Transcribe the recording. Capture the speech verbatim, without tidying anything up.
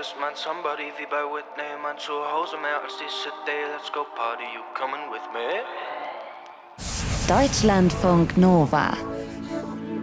ist mein Somebody wie bei Whitney. Mein Zuhause mehr als die City. Let's go party, you coming with me? Deutschlandfunk Nova